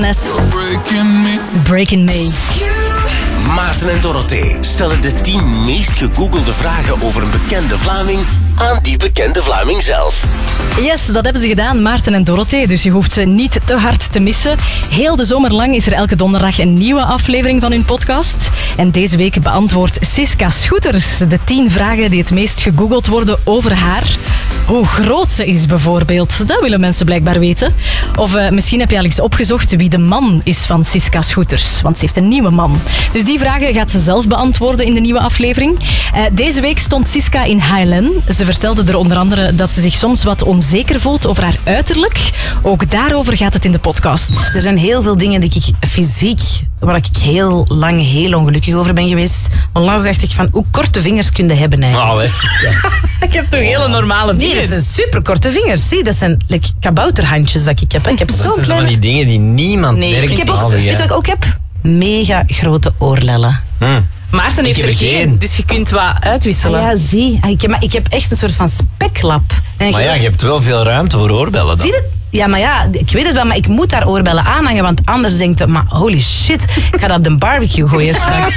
Breaking Me. Maarten en Dorothee stellen de 10 meest gegoogelde vragen over een bekende Vlaming aan die bekende Vlaming zelf. Yes, dat hebben ze gedaan, Maarten en Dorothee. Dus je hoeft ze niet te hard te missen. Heel de zomer lang is er elke donderdag een nieuwe aflevering van hun podcast. En deze week beantwoordt Siska Schoeters de 10 vragen die het meest gegoogeld worden over haar. Hoe groot ze is bijvoorbeeld, dat willen mensen blijkbaar weten. Of misschien heb je al eens opgezocht wie de man is van Siska Schoeters. Want ze heeft een nieuwe man. Dus die vragen gaat ze zelf beantwoorden in de nieuwe aflevering. Deze week stond Siska in Highland. Ze vertelde er onder andere dat ze zich soms wat onzeker voelt over haar uiterlijk. Ook daarover gaat het in de podcast. Er zijn heel veel dingen die ik fysiek, waar ik heel lang heel ongelukkig over ben geweest. Onlangs dacht ik van, hoe korte vingers kun je hebben eigenlijk? Ik heb toch hele normale vingers? Nee, dat zijn superkorte vingers. Zie, dat zijn kabouterhandjes dat ik heb. Ik heb Dat zo'n zijn kleine... van die dingen die niemand merkt. Ik heb ook, weet je wat ik ook heb? Mega grote oorlellen. Maarten heeft Ik heb er geen, geen. dus je kunt wat uitwisselen. Ja, zie. Ik heb echt een soort van speklap. En Maar ja, je hebt wel veel ruimte voor oorbellen dan. Zie je? Ja, maar ja, ik weet het wel, maar ik moet daar oorbellen aanhangen, want anders denkt je, maar holy shit, ik ga dat op de barbecue gooien straks.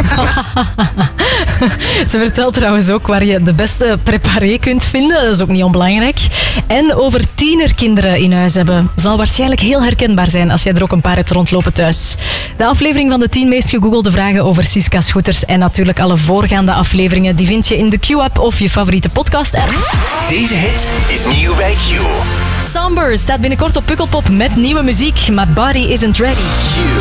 Ze vertelt trouwens ook waar je de beste preparé kunt vinden. Dat is ook niet onbelangrijk. En over tienerkinderen in huis hebben. Zal waarschijnlijk heel herkenbaar zijn als jij er ook een paar hebt rondlopen thuis. De aflevering van de 10 meest gegoogelde vragen over Siska Schoeters en natuurlijk alle voorgaande afleveringen, die vind je in de Q-app of je favoriete podcast-app. Deze hit is nieuw bij Q. Somber staat binnenkort op Pukkelpop met nieuwe muziek. My Body Isn't Ready. Q.